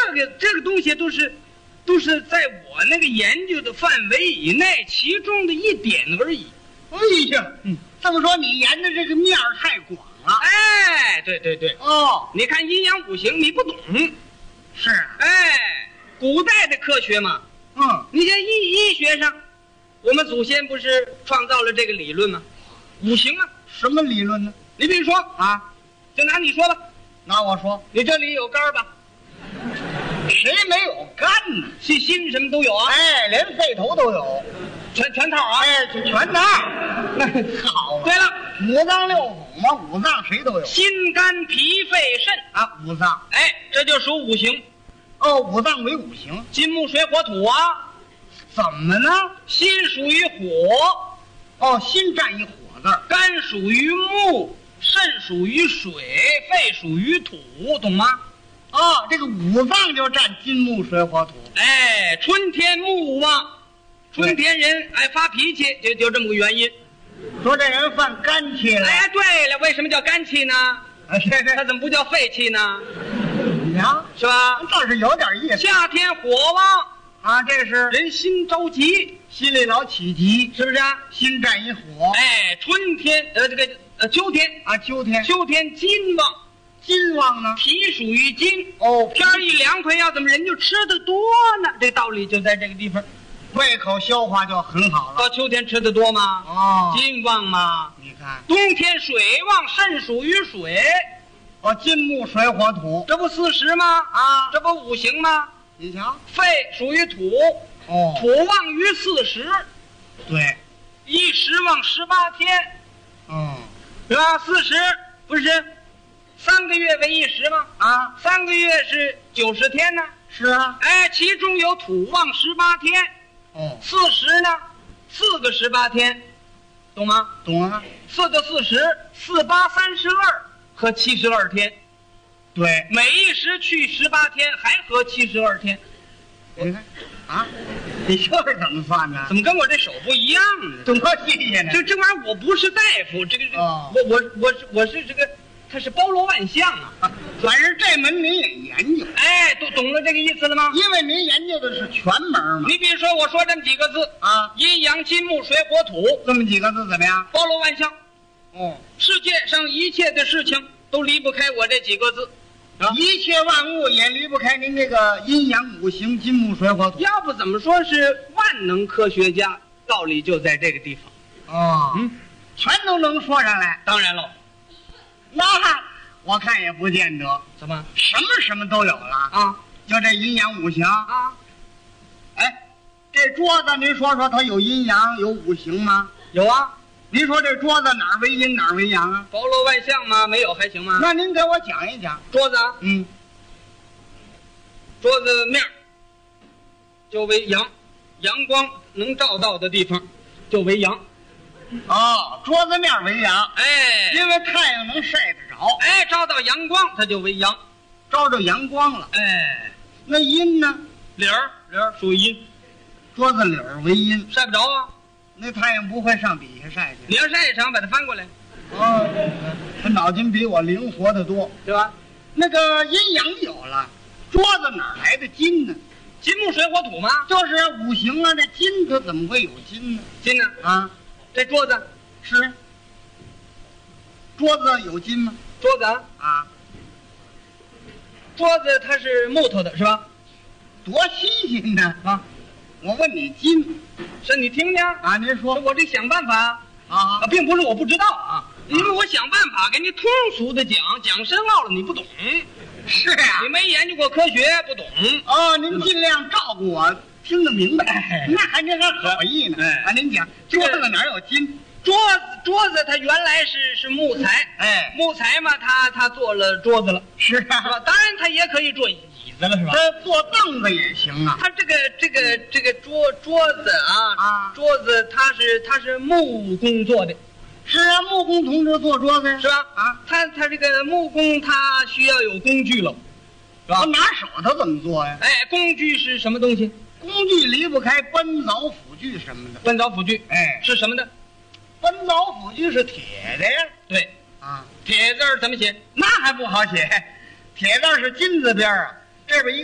这个东西都是在我那个研究的范围以内，其中的一点而已。 哎呀，这么说你研的这个面儿太广了。 哎，对。 哦， 你看阴阳五行你不懂， 是。 哎，古代的科学嘛，你像医学上，我们祖先不是创造了这个理论吗？五行啊。 什么理论呢？ 你比如说啊，就拿你说吧， 拿我说， 你这里有肝吧？ 谁没有肝呢？ 心什么都有啊。 哎，连肺头都有， 全套啊。 哎，全套。好。 对了， 五脏六腑嘛，五脏谁都有。 心肝脾肺肾啊，五脏。 哎，这就属五行。 哦，五脏为五行， 金木水火土啊。 怎么呢？ 心属于火。 哦，心占一火字。 肝属于木，肾属于水，肺属于土，懂吗？ 哦，这个五脏就占金木水火土。 哎，春天木旺，春天人爱发脾气，就这么个原因。 说这人犯肝气了。 哎，对了，为什么叫肝气呢？他怎么不叫肺气呢？ 呀， 是吧？ 倒是有点意思。 夏天火旺啊，这是人心着急， 心里老起急， 是不是啊？ 心占一火。 哎，春天秋天啊，秋天金旺。 金旺呢？ 脾属于金。 哦， 天一凉快，要怎么人就吃得多呢？这道理就在这个地方， 胃口消化就很好了。 到秋天吃得多吗？ 哦， 金旺嘛。 你看， 冬天水旺，肾属于水。 哦，金木水火土， 这不40吗？啊，这不五行吗？ 你瞧， 肺属于土。 哦， 土旺于40。 对 ，10旺18天。是吧？40不是3个月为10吗？啊，3个月是90天呢。 是啊。 哎，其中有土旺18天。 哦 ，40呢，4个18天，懂吗？ 懂啊。 4个40，4、8、32，合72天。 对， 每一时去18天，还合72天。 你看，啊，你这是怎么算的？ 怎么跟我这手不一样呢？ 多谢谢呢。 这玩意儿我不是大夫，这个哦， 我是这个，他是包罗万象啊。 反正这门您也研究。 哎，都懂了这个意思了吗？ 因为您研究的是全门嘛。 你比如说，我说这么几个字啊，阴阳金木水火土， 这么几个字怎么样？ 包罗万象。 哦， 世界上一切的事情都离不开我这几个字。 一切万物也离不开您这个阴阳五行金木水火土。 要不怎么说是万能科学家？道理就在这个地方。 哦，全都能说上来。 当然喽， 那我看也不见得。 怎么什么都有了啊？ 就这阴阳五行啊？ 哎，这桌子您说说它有阴阳有五行吗？ 有啊。 您说这桌子哪儿为阴哪儿为阳啊？ 包罗万象吗？没有还行吗？ 那您给我讲一讲。 桌子啊，桌子面就为阳，阳光能照到的地方就为阳。 哦，桌子面为阳， 哎， 因为太阳能晒得着， 哎，照到阳光它就为阳， 照着阳光了。 哎， 那阴呢？ 理儿属于阴， 桌子理儿为阴， 晒不着啊。 那太阳不会上底下晒去。 你要晒一场，把它翻过来。 哦，他脑筋比我灵活得多， 对吧？ 那个阴阳有了，桌子哪来的金呢？ 金木水火土吗？ 就是五行啊，这金它怎么会有金呢？ 金呢？ 啊， 这桌子是桌子有金吗？ 桌子啊， 桌子它是木头的，是吧？ 多新鲜呢啊！我问你金， 是你听听啊？您说， 我这想办法啊， 并不是我不知道啊，因为我想办法给你通俗的讲深奥了你不懂。 是呀， 你没研究过科学，不懂。 哦，您尽量照顾我，听得明白。那还您还好意呢。啊，您讲桌子哪有金？ 桌子它原来是木材，哎，木材嘛，它做了桌子了， 是啊， 是吧？当然它也可以做椅子了，是吧？ 它做凳子也行啊。 它这个桌子啊，桌子它是木工做的。 是啊，木工同志做桌子是吧？ 啊， 他这个木工他需要有工具了，是吧？ 他拿手他怎么做呀？ 哎，工具是什么东西？ 工具离不开奔凿斧锯什么的。 奔凿斧锯， 哎， 是什么的？ 奔凿斧锯是铁的呀。 对， 啊， 铁字怎么写？ 那还不好写，铁字是金字边啊，这边一个